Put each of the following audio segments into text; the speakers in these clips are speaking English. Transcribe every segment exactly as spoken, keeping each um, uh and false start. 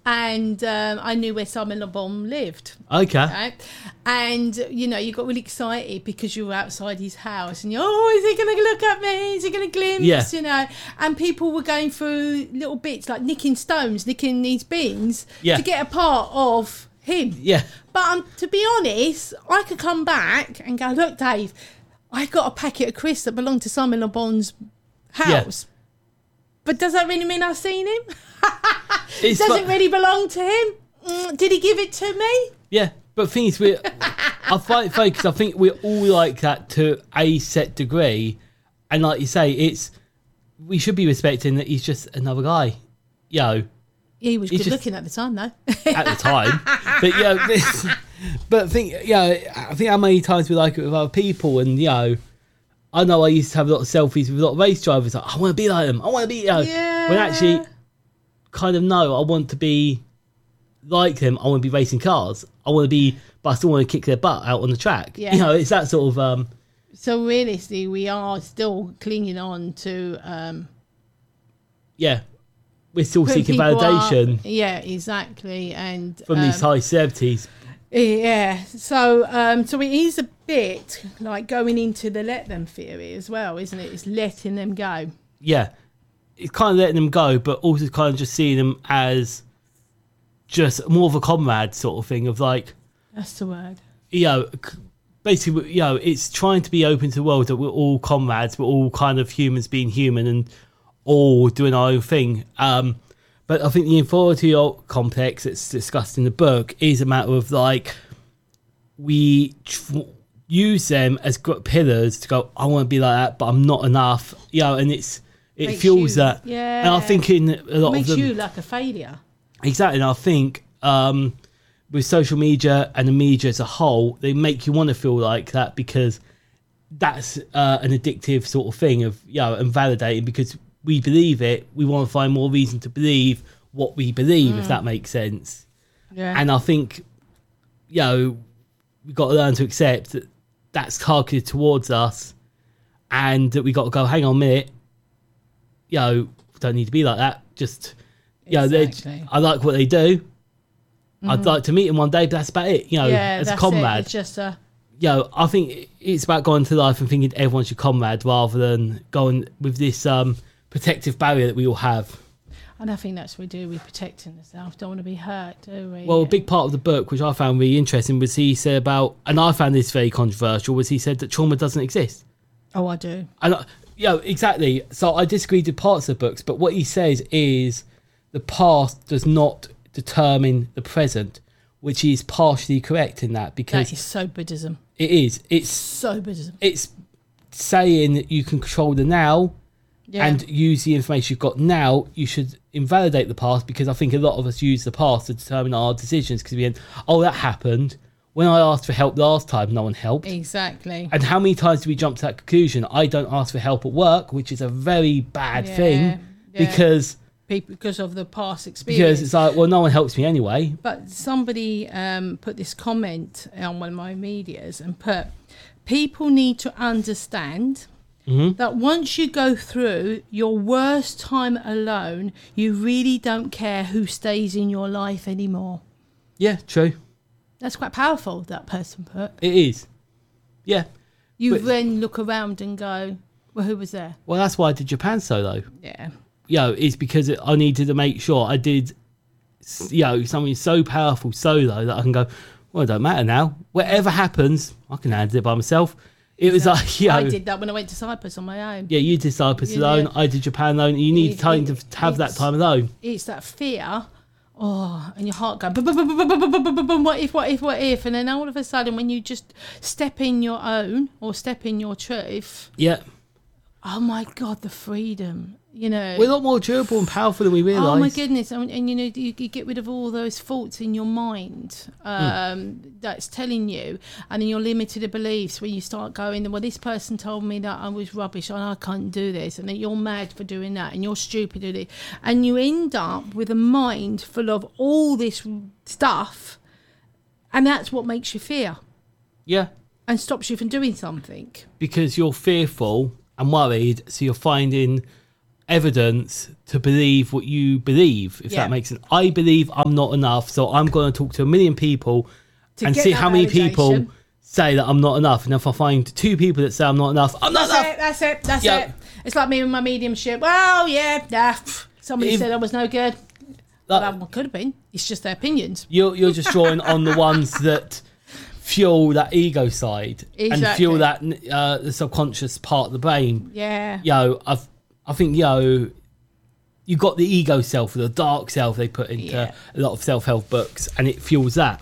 and um, I knew where Simon Le Bon lived. Okay. Right? And, you know, you got really excited because you were outside his house and you're, oh, is he going to look at me? Is he going to glimpse? Yeah. You know, and people were going through little bits like nicking stones, nicking these bins yeah. to get a part of him. Yeah. But um, to be honest, I could come back and go, look, Dave, I got a packet of crisps that belonged to Simon Le Bon's house. Yeah. But does that really mean I've seen him? Does fu- it really belong to him? Mm, did he give it to me? Yeah, but the thing is, we I find it funny because I think we're all like that to a set degree. And like you say, it's we should be respecting that he's just another guy. You know. He was good just, looking at the time, though. At the time. But, you know, this, but I think, you know, I think how many times we like it with other people. And, you know, I know I used to have a lot of selfies with a lot of race drivers. Like, I want to be like them. I want to be, you know. Yeah. When actually, kind of, no, I want to be like them. I want to be racing cars. I want to be, but I still want to kick their butt out on the track. Yeah. You know, it's that sort of... Um, so, realistically, we are still clinging on to... Um, yeah. We're still seeking validation. Are, yeah, exactly. And from um, these high celebrities. Yeah. So um, so it is a bit like going into the let them theory as well, isn't it? It's letting them go. Yeah. It's kind of letting them go, but also kind of just seeing them as just more of a comrade sort of thing of like... That's the word. You know, basically, you know, it's trying to be open to the world that we're all comrades, we're all kind of humans being human and all doing our own thing. Um, but I think the inferiority complex that's discussed in the book is a matter of like, we tr- use them as pillars to go, I want to be like that, but I'm not enough. You know, and it's it makes feels you, that. Yeah. And I think in a lot it makes of them, you like a failure. Exactly. And I think um, with social media and the media as a whole, they make you want to feel like that because that's uh, an addictive sort of thing of, you know, and validating because we believe it, we want to find more reason to believe what we believe, mm. if that makes sense. Yeah. And I think, you know, we've got to learn to accept that that's targeted towards us and that we got to go, hang on a minute, you know, don't need to be like that. Just, you exactly. know, I like what they do. Mm-hmm. I'd like to meet them one day, but that's about it, you know, yeah, as a comrade. It. It's just a... You know, I think it's about going through life and thinking everyone's your comrade rather than going with this... um. protective barrier that we all have. And I think that's what we do. We're protecting ourselves. Don't want to be hurt, do we? Well, a big part of the book, which I found really interesting, was he said about, and I found this very controversial, was he said that trauma doesn't exist. Oh, I do. And, you know, exactly. So I disagreed with parts of the books, but what he says is the past does not determine the present, which is partially correct in that because... That is so Buddhism. It is. It's so Buddhism. It's saying that you can control the now... Yeah. And use the information you've got now. You should invalidate the past because I think a lot of us use the past to determine our decisions because we end, oh, that happened. When I asked for help last time, no one helped. Exactly. And how many times do we jump to that conclusion? I don't ask for help at work, which is a very bad yeah, thing yeah. because... Because of the past experience. Because it's like, well, no one helps me anyway. But somebody um, put this comment on one of my medias and put, people need to understand... Mm-hmm. that once you go through your worst time alone, you really don't care who stays in your life anymore. Yeah, true. That's quite powerful, that person put. It is. Yeah. You but, then look around and go, well, who was there? Well, that's why I did Japan solo. Yeah. You know, it's because it, I needed to make sure I did, you know, something so powerful solo that I can go, well, it don't matter now. Whatever happens, I can handle it by myself. It was like, you know, I did that when I went to Cyprus on my own. Yeah, you did Cyprus yeah, alone. Yeah. I did Japan alone. You need it, time it, to have that time alone. It's that fear, oh, and your heart going, boom, boom, boom, boom, boom, boom, boom, boom, what if, what if, what if? And then all of a sudden, when you just step in your own or step in your truth, yeah. Oh my God, the freedom. You know, we're a lot more durable and powerful than we realise. Oh my goodness. And, and you know, you, you get rid of all those thoughts in your mind um, mm. that's telling you, and in your limited beliefs when you start going, well, this person told me that I was rubbish and I can't do this, and that you're mad for doing that and you're stupid at it. And you end up with a mind full of all this stuff, and that's what makes you fear. Yeah. And stops you from doing something. Because you're fearful and worried, so you're finding evidence to believe what you believe, if Yeah. that makes sense. I believe I'm not enough, so I'm going to talk to a million people To and get see that how many people validation. say that I'm not enough. And if I find two people that say I'm not enough, I'm not That's enough. it. That's it. That's Yeah. it. It's like me with my mediumship. Well, yeah, nah, pff, somebody If- said I was no good. Like, Well, I could have been. It's just their opinions. you're you're just drawing on the ones that fuel that ego side and Exactly. fuel that uh, the subconscious part of the brain. Yeah. Yo, I've I think yo, you got the ego self, the dark self they put into Yeah. a lot of self help books, and it fuels that.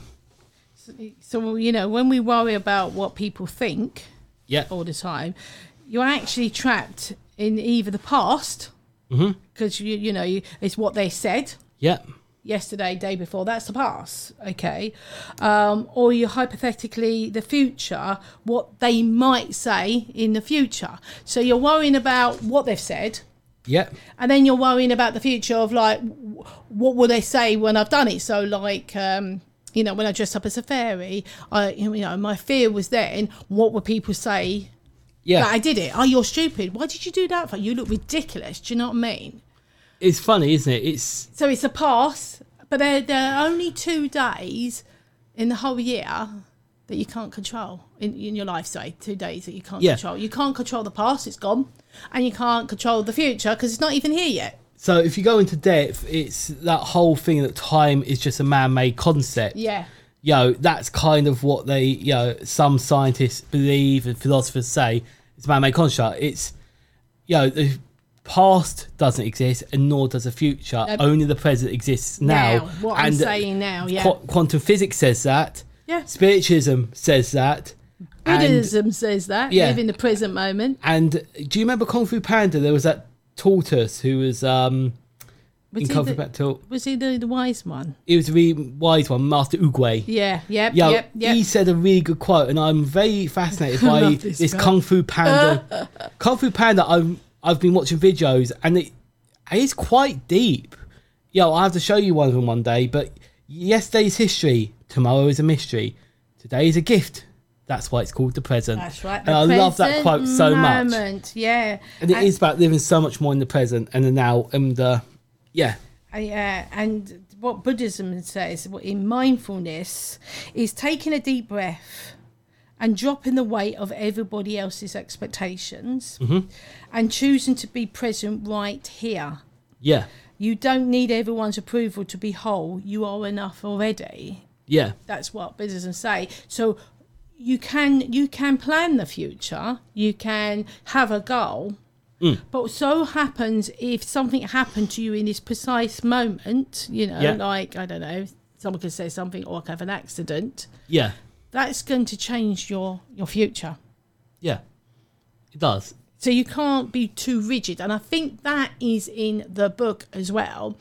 So, you know, when we worry about what people think Yeah, all the time, you're actually trapped in either the past, Mhm. because, you, you know, you, it's what they said yeah, yesterday, day before, that's the past, okay? Um, or you hypothetically, the future, what they might say in the future. So you're worrying about what they've said, yeah, and then you're worrying about the future of like, w- what will they say when I've done it? So like, um, you know, when I dressed up as a fairy, I, you know, my fear was then, what would people say yeah. that I did it? Oh, you're stupid. Why did you do that for? You look ridiculous. Do you know what I mean? It's funny, isn't it? It's So it's a pass, but there, there are only two days in the whole year that you can't control in, in your life, say, two days that you can't Yeah. control. You can't control the past, it's gone. And you can't control the future because it's not even here yet. so if you go into depth, it's that whole thing that time is just a man-made concept. Yeah. Yo, that's kind of what they, you know, some scientists believe and philosophers say it's a man-made construct. It's, you know, the past doesn't exist and nor does the future. Nope. Only the present exists now. Now, what I'm saying now, yeah. qu- quantum physics says that. Yeah. Spiritualism says that. And, Buddhism says that. Yeah. Live in the present moment. and do you remember Kung Fu Panda? There was that tortoise who was um, Was in he, Kung Fu the, Panda. was he the, the wise one? He was a really wise one, Master Oogway. Yeah. Yep. Yo, yep. Yep. he said a really good quote, and I'm very fascinated by love this this guy. Kung Fu Panda. Kung Fu Panda, I've, I've been watching videos, and it, it's quite deep. Yo, I have to show you one of them one day, but yesterday's history, tomorrow is a mystery, today is a gift. That's why it's called the present. That's right. And I love that quote so much. Moment. Yeah. And it is about living so much more in the present and the now, and uh, yeah. Yeah, and what Buddhism says in mindfulness is taking a deep breath and dropping the weight of everybody else's expectations Mm-hmm. and choosing to be present right here. Yeah. You don't need everyone's approval to be whole. You are enough already. Yeah. That's what Buddhism say. So you can you can plan the future. You can have a goal. Mm. But so happens if something happened to you in this precise moment, you know, Yeah. like, I don't know, someone could say something or have an accident, Yeah. that's going to change your, your future. Yeah. It does. So you can't be too rigid. And I think that is in the book as well,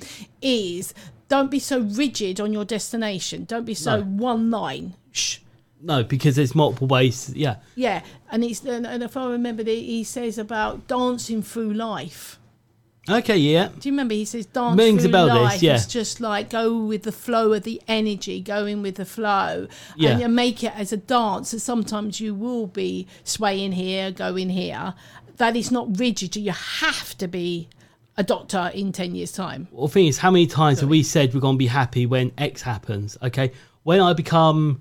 is don't be so rigid on your destination. Don't be so No. one line. Shh. No, because there's multiple ways. Yeah. Yeah, and it's and and if I remember, the, he says about dancing through life. Okay, yeah. Do you remember? He says dance Rings through a bell, this, life. yeah. It's just like go with the flow of the energy, going with the flow, Yeah. and you make it as a dance. So sometimes you will be swaying here, going here. That is not rigid. You have to be a doctor in ten years' time. Well, the thing is, how many times have we said we're going to be happy when X happens? Okay. When I become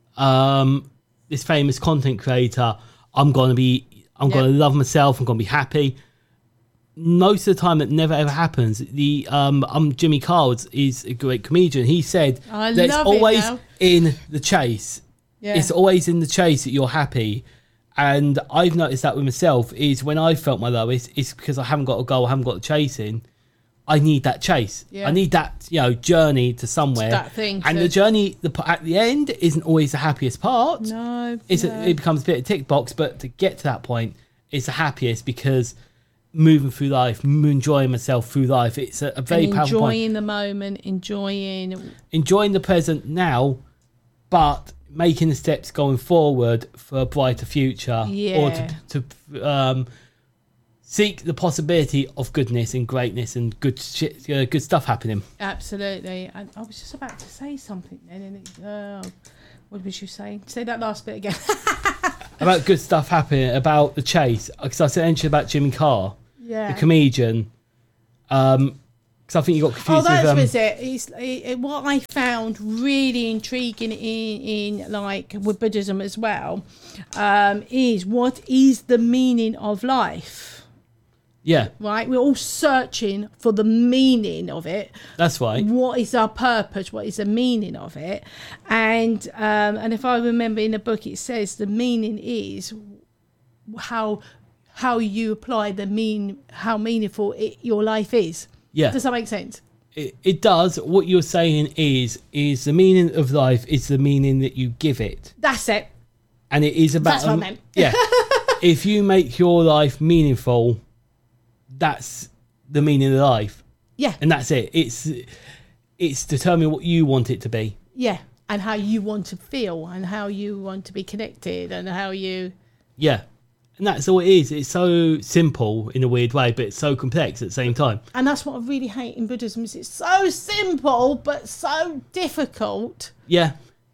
um, this famous content creator, I'm going to be, I'm Yep. going to love myself. I'm going to be happy. Most of the time, it never ever happens. The um, um Jimmy Carr is a great comedian. He said I that it's love it always now. in the chase. Yeah. It's always in the chase that you're happy. And I've noticed that with myself is when I felt my lowest, it's because I haven't got a goal, I haven't got the chasing. I need that chase. Yeah. I need that, you know, journey to somewhere. That thing And to- the journey the, p- at the end isn't always the happiest part. No, It's no. a, it becomes a bit of tick box, but to get to that point, it's the happiest because moving through life, m- enjoying myself through life, it's a, a very and powerful point. enjoying the moment, enjoying. Enjoying the present now, but making the steps going forward for a brighter future, or Yeah. to, to um, seek the possibility of goodness and greatness and good shit, uh, good stuff happening. Absolutely. And I was just about to say something then. And it, oh, what was you saying? Say that last bit again. About good stuff happening, about the chase. Because I said mentioned about Jimmy Carr, Yeah. the comedian. Um, because I think you got confused. Oh, that with, um, was it. It's, it, it. What I found really intriguing in, in like with Buddhism as well, um, is what is the meaning of life? Yeah. Right. We're all searching for the meaning of it. That's right. What is our purpose? What is the meaning of it? And um, and if I remember in the book, it says the meaning is how how you apply the mean how meaningful it, your life is. Yeah. Does that make sense? It, it does. What you're saying is, is the meaning of life is the meaning that you give it. That's it. And it is about... That's what um, I meant. Yeah. If you make your life meaningful, that's the meaning of life. Yeah. And that's it. It's it's determining what you want it to be. Yeah. And how you want to feel and how you want to be connected and how you... Yeah. And that's all it is. It's so simple in a weird way, but it's so complex at the same time. And that's what I really hate in Buddhism is it's so simple but so difficult. Yeah.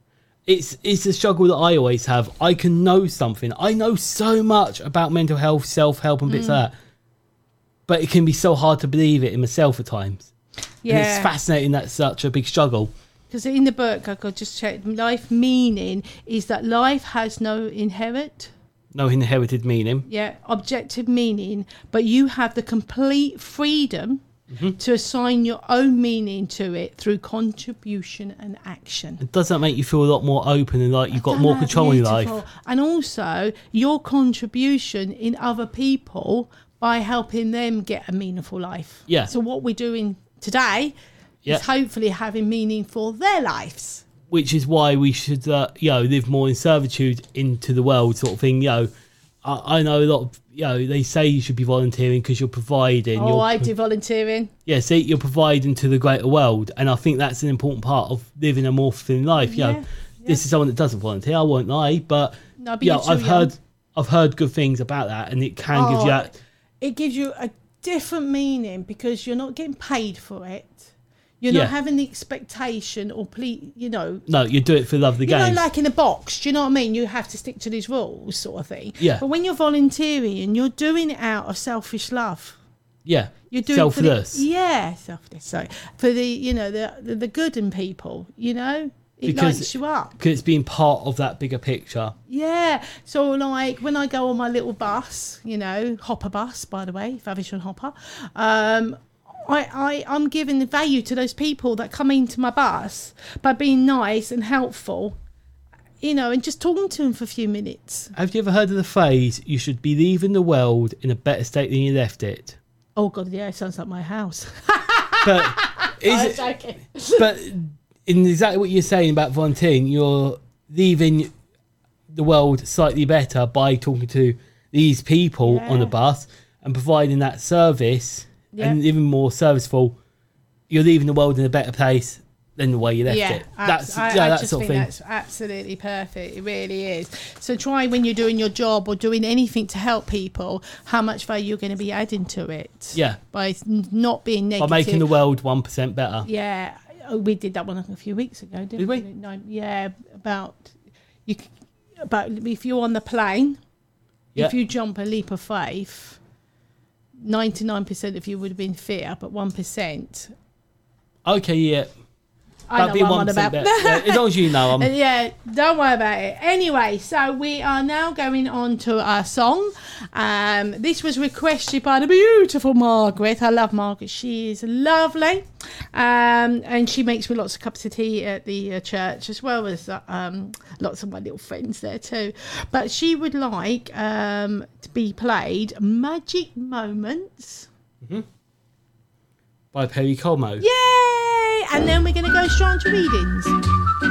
It's it's a struggle that I always have. I can know something. I know so much about mental health, self-help and bits Mm. like that. But it can be so hard to believe it in myself at times. Yeah. And it's fascinating that's such a big struggle. Because in the book, I could just check, life meaning is that life has no inherent... No inherited meaning. Yeah, objective meaning, but you have the complete freedom mm-hmm. to assign your own meaning to it through contribution and action. It does that make you feel a lot more open and like you've got more control in your life? And also your contribution in other people by helping them get a meaningful life. Yeah. So what we're doing today yeah. is hopefully having meaning for their lives. Which is why we should, uh, you know, live more in servitude into the world, sort of thing. You know, I, I know a lot of, you know, they say you should be volunteering because you're providing. Oh, you're, I do volunteering. Yeah, see, you're providing to the greater world, and I think that's an important part of living a more fulfilling life. You Yeah, know, yeah. this is someone that doesn't volunteer. I won't lie, but No, but yeah, you're too I've young. heard, I've heard good things about that, and it can give Oh, you that. It gives you a different meaning because you're not getting paid for it. You're Yeah. not having the expectation or ple you know. No, you do it for the love of the You game. know, like in a box, do you know what I mean? You have to stick to these rules, sort of thing. Yeah. But when you're volunteering, you're doing it out of selfish love. Yeah, You're doing it for the- selfless. yeah, selfless. Sorry, for the you know the the, the good in people. You know, it Because- lights you up. Because it's being part of that bigger picture. Yeah. So like when I go on my little bus, you know, hopper bus, by the way, Favish and Hopper, um, I, I, I'm giving the value to those people that come into my bus by being nice and helpful, you know, and just talking to them for a few minutes. Have you ever heard of the phrase, you should be leaving the world in a better state than you left it? Oh, God, yeah, it sounds like my house. But is I'm it, joking. but in exactly what you're saying about volunteering, you're leaving the world slightly better by talking to these people Yeah. on the bus and providing that service Yeah. and even more serviceful. You're leaving the world in a better place than the way you left Yeah, it. abs- That's I, yeah, I that just sort of think thing. that's absolutely perfect. It really is. So try when you're doing your job or doing anything to help people, how much value you're going to be adding to it. Yeah, By n- not being by negative. making the world one percent better. Yeah, oh, we did that one a few weeks ago, didn't Did we? No, yeah, about you. c- About if you're on the plane, Yeah. if you jump a leap of faith, ninety-nine percent of you would have been fear, but one percent. Okay, yeah. I That'd know be what I'm on one percent about. better. Yeah, as long as you know, I'm. Uh, yeah, don't worry about it. Anyway, so we are now going on to our song. Um, this was requested by the beautiful Margaret. I love Margaret. She is lovely. Um, and she makes me lots of cups of tea at the uh, church, as well as uh, um, lots of my little friends there too. But she would like um, to be played Magic Moments. By Perry Como. Yay! And then we're going to go straight on to readings.